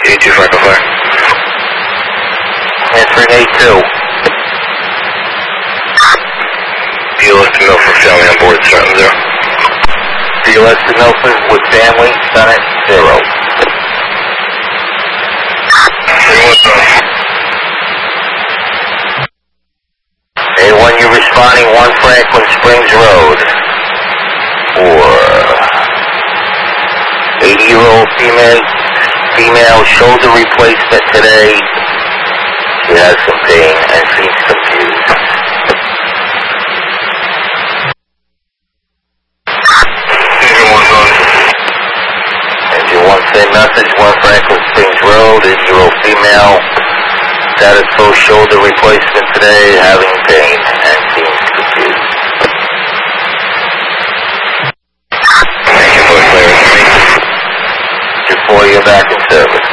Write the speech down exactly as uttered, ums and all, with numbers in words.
eight two five five. Answering eight two. B L S to Milford, family on board, starting zero. B L S to Milford with family, Senate zero. A one, you're responding one Franklin Springs Road for eighty-year-old female, female shoulder replacement today. She has some pain and seems confused. Engine one zone. Engine one, same message, one Franklin Springs Road, eighty-year-old female. Status post shoulder replacement today, having pain and seems confused. Thank you for the clearance. Before you're back in service.